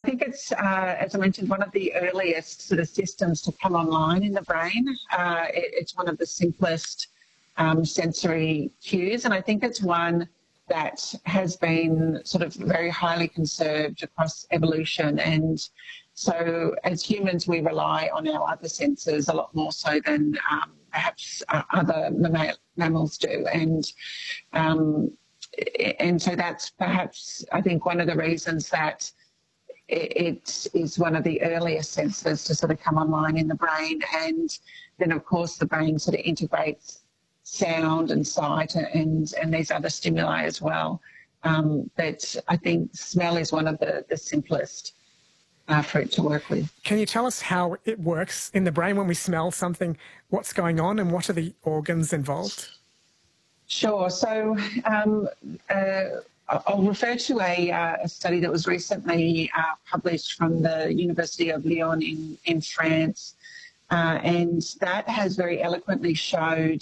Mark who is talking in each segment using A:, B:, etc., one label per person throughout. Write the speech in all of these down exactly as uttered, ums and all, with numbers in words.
A: think it's, uh, as I mentioned, one of the earliest sort of systems to come online in the brain. Uh, it, it's one of the simplest um, sensory cues, and I think it's one that has been sort of very highly conserved across evolution. And so as humans, we rely on our other senses a lot more so than um, perhaps uh, other mammal- mammals do. And um, and so that's perhaps, I think, one of the reasons that it is one of the earliest senses to sort of come online in the brain. And then, of course, the brain sort of integrates sound and sight and, and these other stimuli as well. Um, but I think smell is one of the, the simplest uh, for it to work with.
B: Can you tell us how it works in the brain when we smell something? What's going on and what are the organs involved?
A: Sure. So um, uh, I'll refer to a, uh, a study that was recently uh, published from the University of Lyon in, in France, uh, and that has very eloquently showed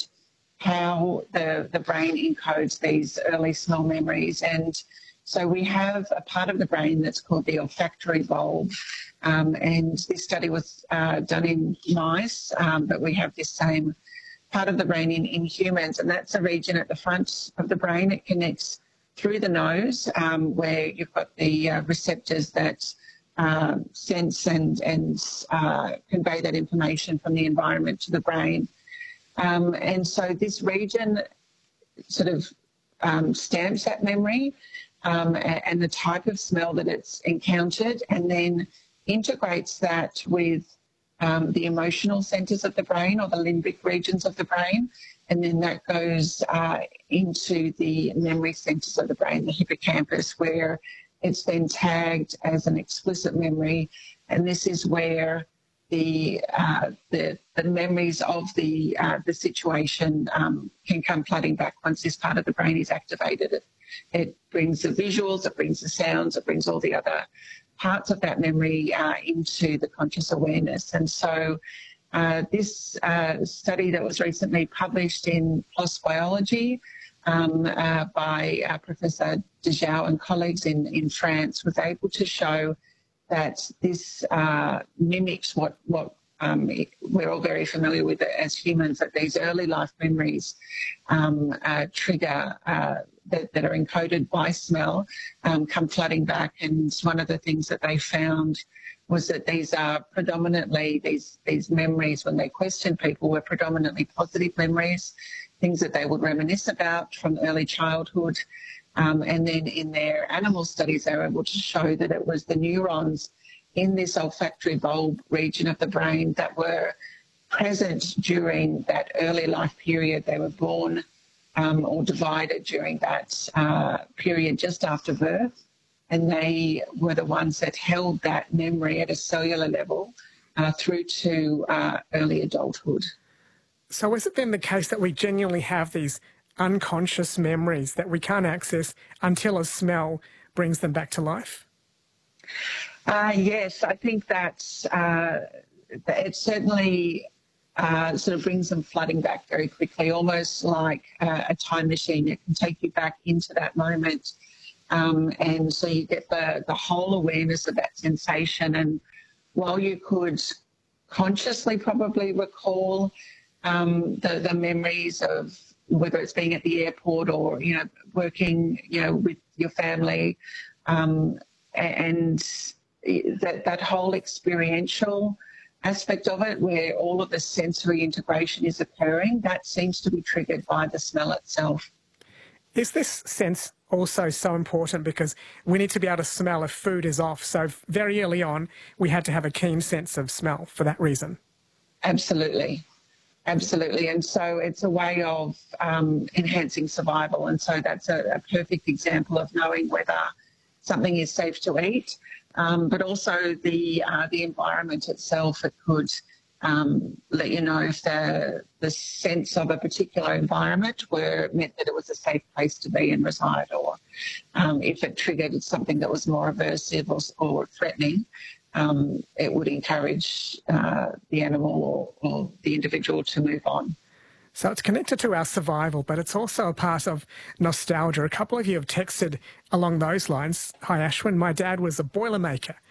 A: how the, the brain encodes these early smell memories. And so we have a part of the brain that's called the olfactory bulb, um, and this study was uh, done in mice, um, but we have this same part of the brain in, in humans, and that's a region at the front of the brain. It connects through the nose, um, where you've got the uh, receptors that uh, sense and, and uh, convey that information from the environment to the brain. Um, and so this region sort of um, stamps that memory um, and, and the type of smell that it's encountered, and then integrates that with um, the emotional centres of the brain, or the limbic regions of the brain, and then that goes uh, into the memory centres of the brain, the hippocampus, where it's then tagged as an explicit memory, and this is where the uh, the, the memories of the uh, the situation um, can come flooding back once this part of the brain is activated. It, it brings the visuals, it brings the sounds, it brings all the other parts of that memory uh, into the conscious awareness. And so uh, this uh, study that was recently published in PLOS Biology um, uh, by uh, Professor Dejau and colleagues in, in France was able to show that this uh, mimics what, what um, we're all very familiar with as humans, that these early life memories um, uh, trigger uh, that, that are encoded by smell um, come flooding back. And one of the things that they found was that these are predominantly, these, these memories, when they questioned people, were predominantly positive memories, things that they would reminisce about from early childhood. Um, and then in their animal studies, they were able to show that it was the neurons in this olfactory bulb region of the brain that were present during that early life period. They were born um, or divided during that uh, period just after birth, and they were the ones that held that memory at a cellular level uh, through to uh, early adulthood.
B: So is it then the case that we genuinely have these unconscious memories that we can't access until a smell brings them back to life?
A: Uh, yes, I think that uh, it certainly uh, sort of brings them flooding back very quickly, almost like uh, a time machine. It can take you back into that moment. Um, and so you get the, the whole awareness of that sensation. And while you could consciously probably recall um, the, the memories of whether it's being at the airport or, you know, working, you know, with your family, um, and that, that whole experiential aspect of it, where all of the sensory integration is occurring, that seems to be triggered by the smell itself.
B: Is this sense also so important because we need to be able to smell if food is off? So very early on, we had to have a keen sense of smell for that reason.
A: Absolutely. Absolutely. And so it's a way of um, enhancing survival. And so that's a, a perfect example of knowing whether something is safe to eat, um, but also the uh, the environment itself. It could um, let you know if the, the sense of a particular environment were meant that it was a safe place to be and reside, or um, if it triggered something that was more aversive or, or threatening. Um, it would encourage uh, the animal or, or the individual to move on.
B: So it's connected to our survival, but it's also a part of nostalgia. A couple of you have texted along those lines. Hi, Ashwin. My dad was a Boilermaker